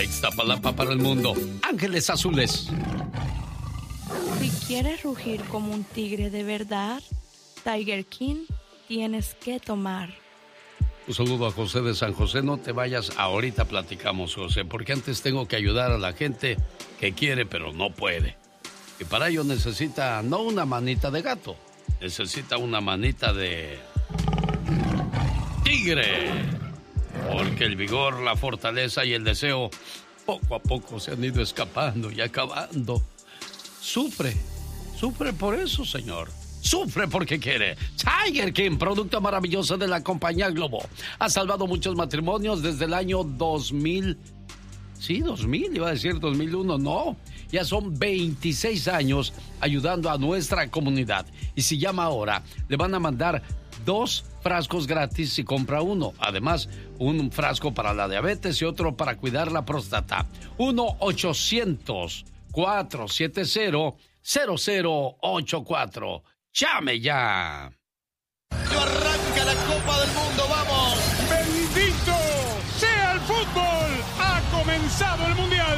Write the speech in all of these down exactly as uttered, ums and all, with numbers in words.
de Iztapalapa para el mundo, Ángeles Azules. Si quieres rugir como un tigre de verdad, Tiger King tienes que tomar. Un saludo a José de San José. No te vayas, ahorita platicamos, José, porque antes tengo que ayudar a la gente que quiere pero no puede. Y para ello necesita no una manita de gato, necesita una manita de tigre. Porque el vigor, la fortaleza y el deseo poco a poco se han ido escapando y acabando. Sufre, sufre por eso, señor. Sufre porque quiere. Tiger King, producto maravilloso de la compañía Globo. Ha salvado muchos matrimonios desde el año dos mil. Sí, dos mil, iba a decir dos mil uno, no. Ya son veintiséis años ayudando a nuestra comunidad. Y si llama ahora, le van a mandar dos frascos gratis si compra uno. Además, un frasco para la diabetes y otro para cuidar la próstata. uno ochocientos, cuatrocientos setenta, cero cero ocho cuatro. ¡Llame ya! Arranca la Copa del Mundo, ¡vamos! ¡Bendito sea el fútbol! ¡Ha comenzado el Mundial!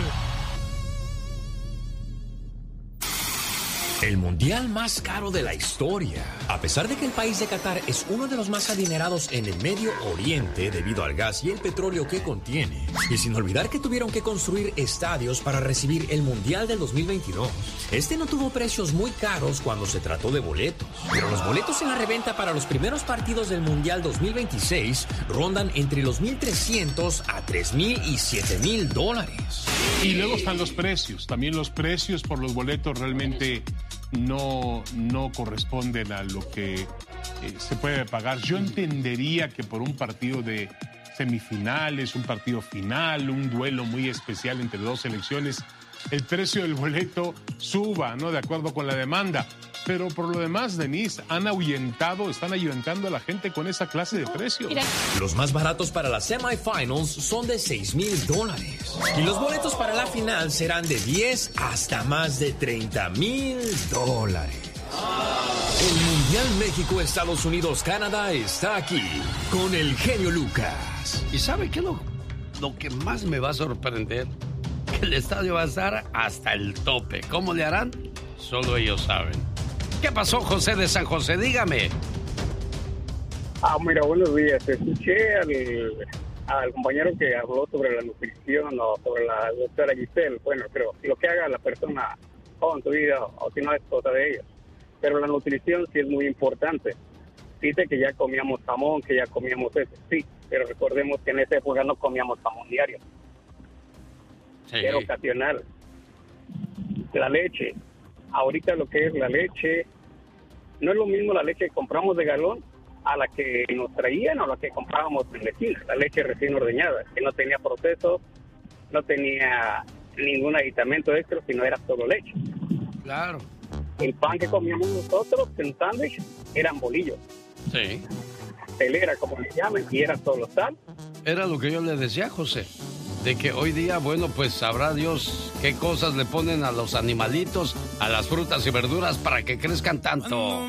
El mundial más caro de la historia. A pesar de que el país de Qatar es uno de los más adinerados en el Medio Oriente debido al gas y el petróleo que contiene, y sin olvidar que tuvieron que construir estadios para recibir el mundial del dos mil veintidós, este no tuvo precios muy caros cuando se trató de boletos. Pero los boletos en la reventa para los primeros partidos del mundial dos mil veintiséis rondan entre los mil trescientos a tres mil y siete mil dólares. Y luego están los precios. También los precios por los boletos realmente no, no corresponden a lo que eh, se puede pagar. Yo entendería que por un partido de semifinales, un partido final, un duelo muy especial entre dos selecciones, el precio del boleto suba, ¿no? De acuerdo con la demanda. Pero por lo demás, Denise, han ahuyentado, están ahuyentando a la gente con esa clase de precios. Los más baratos para las semifinals son de seis mil dólares. Y los boletos para la final serán de diez hasta más de treinta mil dólares. El Mundial México, Estados Unidos, Canadá está aquí con el genio Lucas. ¿Y sabe qué es lo, lo que más me va a sorprender? Que el estadio va a estar hasta el tope. ¿Cómo le harán? Solo ellos saben. ¿Qué pasó, José de San José? Dígame. Ah, mira, buenos días. Escuché al, al compañero que habló sobre la nutrición o sobre la doctora Giselle. Bueno, creo lo que haga la persona o en su vida o si no es cosa de ellos. Pero la nutrición sí es muy importante. Dice que ya comíamos jamón, que ya comíamos eso. Sí, pero recordemos que en esa época no comíamos jamón diario. Sí. Era ocasional. La leche. Ahorita lo que es la leche, no es lo mismo la leche que compramos de galón a la que nos traían o la que comprábamos en la esquina, la leche recién ordeñada, que no tenía proceso, no tenía ningún aditamento extra, sino era solo leche. Claro. El pan que comíamos nosotros en sándwich eran bolillos. Sí. Telera, como le llaman, y era solo sal. Era lo que yo le decía, José, de que hoy día, bueno, pues sabrá Dios qué cosas le ponen a los animalitos, a las frutas y verduras para que crezcan tanto.